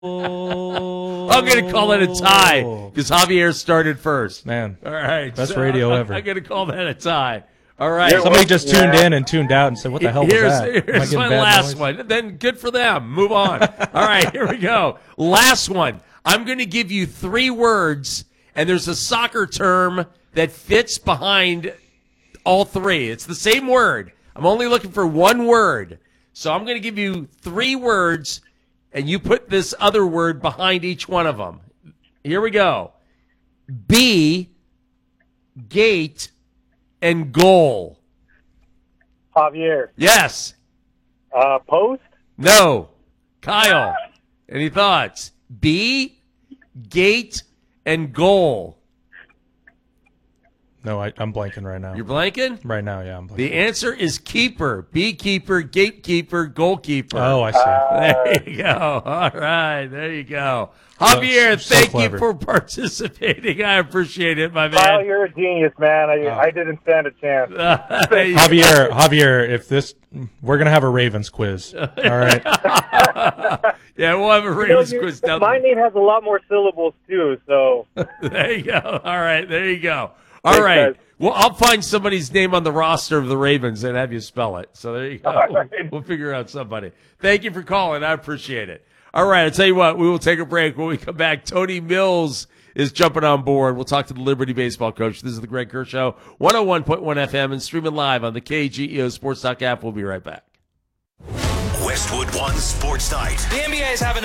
I'm going to call it a tie because Javier started first. Man, all right, best radio ever. I'm going to call that a tie. All right. Somebody just tuned in and tuned out and said, what the hell was that? Here's my last one. Then good for them. Move on. All right, here we go. Last one. I'm going to give you 3 words, and there's a soccer term that fits behind all 3. It's the same word. I'm only looking for 1 word. So I'm going to give you 3 words, and you put this other word behind each one of them. Here we go. B, gate, and goal. Javier. Yes. Post? No. Kyle, any thoughts? B, gate, and goal. No, I'm blanking right now. You're blanking? Right now, yeah, I'm blanking. The answer is keeper. Beekeeper, gatekeeper, goalkeeper. Oh, I see. There you go. All right, there you go. Javier, thank you for participating. I appreciate it, my man. Kyle, you're a genius, man. I didn't stand a chance. Javier, we're going to have a Ravens quiz. All right. Yeah, we'll have a Ravens quiz down my name has a lot more syllables, too, so. There you go. All right, there you go. All right. Well, I'll find somebody's name on the roster of the Ravens and have you spell it. So there you go. Right. We'll figure out somebody. Thank you for calling. I appreciate it. All right. I'll tell you what. We will take a break. When we come back, Tony Mills is jumping on board. We'll talk to the Liberty baseball coach. This is the Greg Kerr Show, 101.1 FM and streaming live on the KGEO Sports Talk app. We'll be right back. Westwood One Sports Night. The NBA is having